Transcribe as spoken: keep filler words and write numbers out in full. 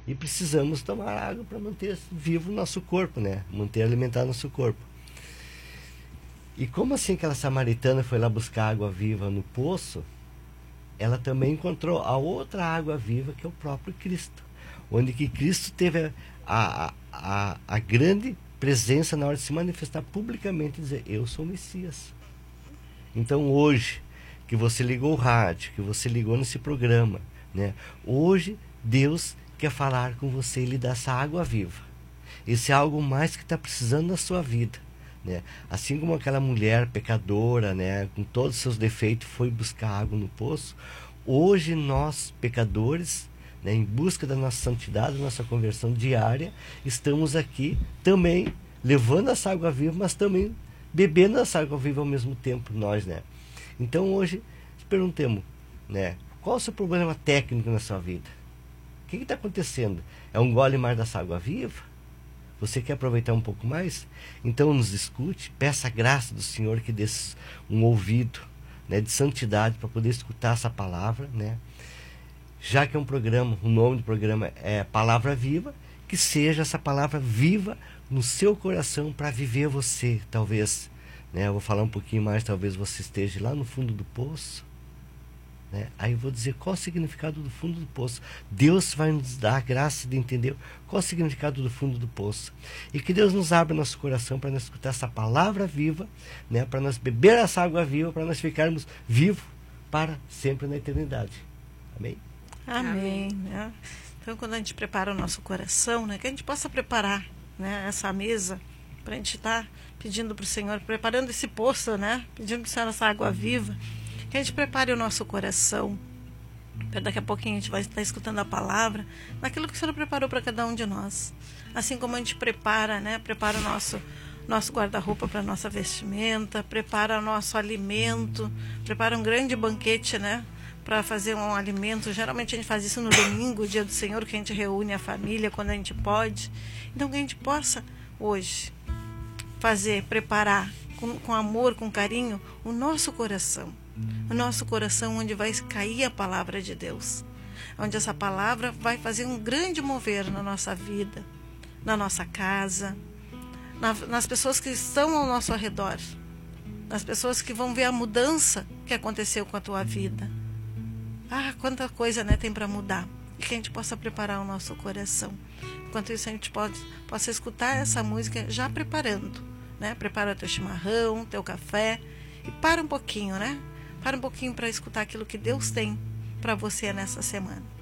E precisamos tomar água para manter vivo o nosso corpo, né? Manter alimentado nosso corpo. E como assim aquela samaritana foi lá buscar água viva no poço, ela também encontrou a outra água viva, que é o próprio Cristo. Onde que Cristo teve a, a, a, a grande presença na hora de se manifestar publicamente e dizer, eu sou o Messias. Então hoje, que você ligou o rádio, que você ligou nesse programa, né? Hoje Deus quer falar com você e lhe dar essa água viva. Esse é algo mais que está precisando na sua vida, né? Assim como aquela mulher pecadora, né, com todos os seus defeitos, foi buscar água no poço, hoje nós, pecadores, né, em busca da nossa santidade, da nossa conversão diária, estamos aqui também levando essa água viva, mas também bebendo essa água viva ao mesmo tempo, nós, né? Então hoje, perguntemos, né, qual é o seu problema técnico na sua vida? O que está acontecendo? É um gole mais dessa água viva? Você quer aproveitar um pouco mais? Então nos escute, peça a graça do Senhor que dê um ouvido, né, de santidade para poder escutar essa palavra, né? Já que é um programa, o nome do programa é Palavra Viva, que seja essa palavra viva no seu coração para viver você, talvez, né? Eu vou falar um pouquinho mais, talvez você esteja lá no fundo do poço, né? Aí eu vou dizer qual o significado do fundo do poço. Deus vai nos dar a graça de entender qual o significado do fundo do poço. E que Deus nos abra nosso coração para nós escutar essa palavra viva, né? Para nós beber essa água viva, para nós ficarmos vivos para sempre na eternidade. Amém? Amém. Né? Então, quando a gente prepara o nosso coração, né, que a gente possa preparar, né, essa mesa, para a gente estar tá pedindo para o Senhor, preparando esse poço, né, pedindo para o Senhor essa água viva, que a gente prepare o nosso coração, para daqui a pouquinho a gente vai estar escutando a palavra, naquilo que o Senhor preparou para cada um de nós. Assim como a gente prepara, né, prepara o nosso, nosso guarda-roupa para a nossa vestimenta, prepara o nosso alimento, prepara um grande banquete, né, para fazer um alimento. Geralmente a gente faz isso no domingo, dia do Senhor, que a gente reúne a família quando a gente pode. Então que a gente possa hoje fazer, preparar com, com amor, com carinho, o nosso coração. O nosso coração onde vai cair a palavra de Deus. Onde essa palavra vai fazer um grande mover na nossa vida, na nossa casa, na, nas pessoas que estão ao nosso redor, nas pessoas que vão ver a mudança que aconteceu com a tua vida. Ah, quanta coisa, né, tem para mudar. E que a gente possa preparar o nosso coração. Enquanto isso, a gente pode, possa escutar essa música já preparando, né? Prepara teu chimarrão, teu café e para um pouquinho, né? Para um pouquinho para escutar aquilo que Deus tem para você nessa semana.